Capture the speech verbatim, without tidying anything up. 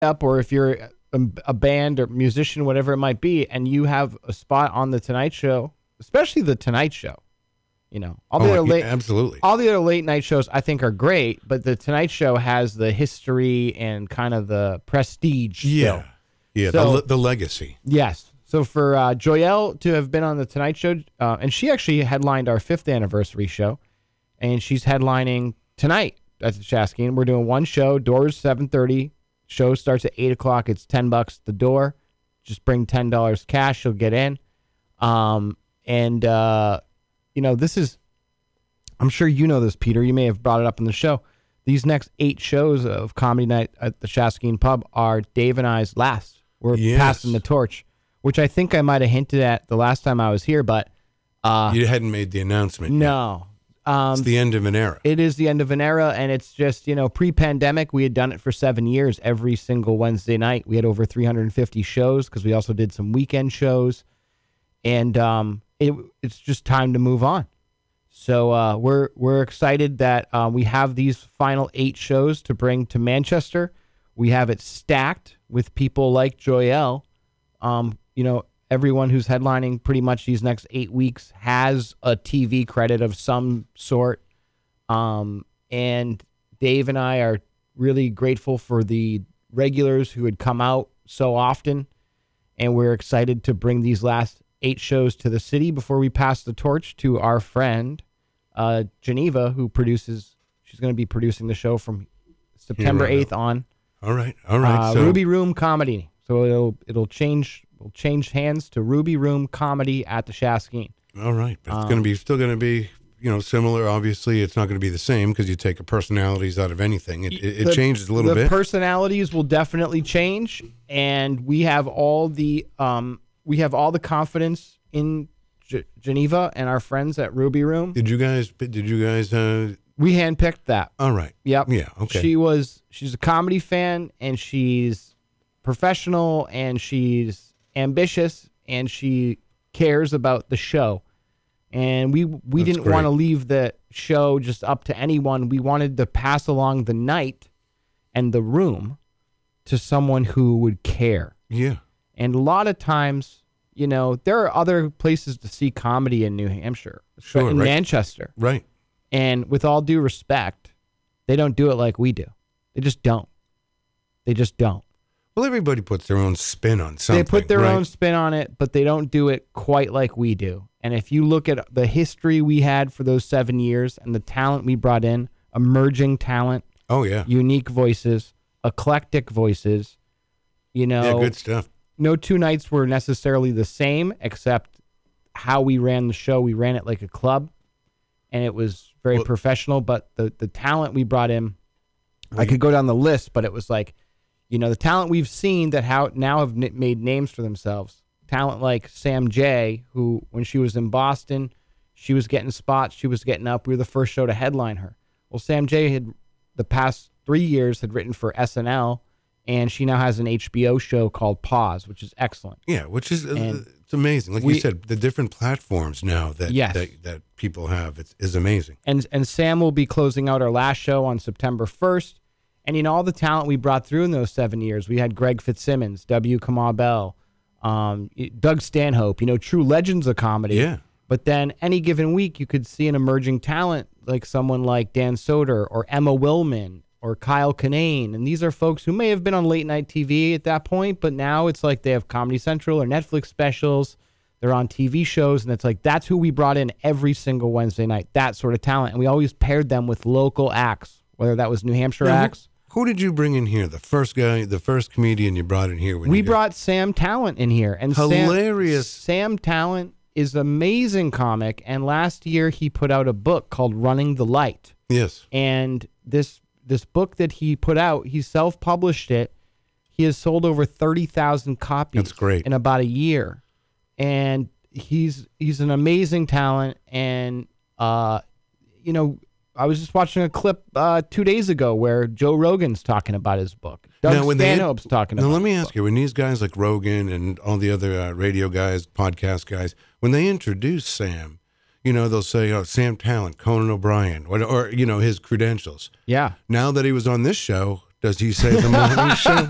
up, or if you're a, a band or musician, whatever it might be, and you have a spot on the Tonight Show, especially the Tonight Show, you know, all the oh, other late, yeah, absolutely, all the other late night shows I think are great, but the Tonight Show has the history and kind of the prestige. Yeah, still. yeah, So, the, the legacy. Yes. So for uh, Joyelle to have been on the Tonight Show, uh, and she actually headlined our fifth anniversary show, and she's headlining tonight at the Chaskin. We're doing one show. Doors seven thirty. Show starts at eight o'clock. It's ten bucks at the door. Just bring ten dollars cash. You'll get in. Um, and, uh, you know, this is, I'm sure you know this, Peter. You may have brought it up in the show. These next eight shows of Comedy Night at the Chaskin Pub are Dave and I's last. We're yes. passing the torch, which I think I might have hinted at the last time I was here, but uh, you hadn't made the announcement no. yet. Um, it's the end of an era. It is the end of an era, and it's just, you know, pre-pandemic, we had done it for seven years every single Wednesday night. We had over three hundred fifty shows because we also did some weekend shows, and um, it, it's just time to move on. So uh, we're we're excited that uh, we have these final eight shows to bring to Manchester. We have it stacked with people like Joyelle. Um, you know, everyone who's headlining pretty much these next eight weeks has a T V credit of some sort. Um, and Dave and I are really grateful for the regulars who had come out so often. And we're excited to bring these last eight shows to the city before we pass the torch to our friend, uh, Geneva, who produces, she's going to be producing the show from September eighth on. All right. All right. Uh, so, Ruby Room Comedy. So it'll, it'll change, will change hands to Ruby Room Comedy at the Chaskin. all right. But it's Um, going to be still going to be, you know, similar. Obviously, it's not going to be the same because you take the personalities out of anything. It, it, it The- changes a little the bit. personalities will definitely change, and we have all the um we have all the confidence in G- Geneva and our friends at Ruby Room. did you guys? Did you guys? Uh, We handpicked that. all right. Yep. Yeah. Okay. She was she's a comedy fan, and she's professional, and she's ambitious, and she cares about the show. And we we That's didn't great. want to leave the show just up to anyone. We wanted to pass along the night and the room to someone who would care. yeah. And a lot of times, you know, there are other places to see comedy in New Hampshire, Sure, in right. Manchester. Right. And with all due respect, they don't do it like we do. They just don't. They just don't. Well, everybody puts their own spin on something. They put their right? own spin on it, but they don't do it quite like we do. And if you look at the history we had for those seven years and the talent we brought in, emerging talent, Oh yeah. unique voices, eclectic voices, you know, Yeah. Good stuff. no two nights were necessarily the same, except how we ran the show. We ran it like a club, and it was very Well- professional. But the, the talent we brought in, I Well, could go down the list, but it was like, you know, the talent we've seen that how now have n- made names for themselves. Talent like Sam J, who, when she was in Boston, she was getting spots, she was getting up. We were the first show to headline her. Well, Sam J had, the past three years, had written for S N L, and she now has an H B O show called Pause, which is excellent. Yeah, which is uh, And it's amazing. Like we- you said, the different platforms now that Yes. that, that people have it's, is amazing. And and Sam will be closing out our last show on September first. And, you know, all the talent we brought through in those seven years. We had Greg Fitzsimmons, W. Kamau Bell, um, Doug Stanhope, you know, true legends of comedy. Yeah. But then any given week, you could see an emerging talent like someone like Dan Soder or Emma Willman or Kyle Kinane. And these are folks who may have been on late night T V at that point, but now it's like they have Comedy Central or Netflix specials. They're on T V shows, and it's like that's who we brought in every single Wednesday night, that sort of talent. And we always paired them with local acts, whether that was New Hampshire Now, who- acts. Who did you bring in here? The first guy, the first comedian you brought in here. When We you got- brought Sam Talent in here. And Hilarious. Sam, Sam Talent is an amazing comic, and last year he put out a book called Running the Light. Yes. And this this book that he put out, he self-published it. He has sold over thirty thousand copies. That's great. In about a year. And he's he's an amazing talent, and uh you know, I was just watching a clip uh, two days ago where Joe Rogan's talking about his book. Doug Now, when they- Stanhope's talking Now about let me his ask book. you: when these guys like Rogan and all the other uh, radio guys, podcast guys, when they introduce Sam, you know, they'll say, "Oh, Sam Talent, Conan O'Brien," or, or you know, his credentials. Yeah. Now that he was on this show, does he say the morning show?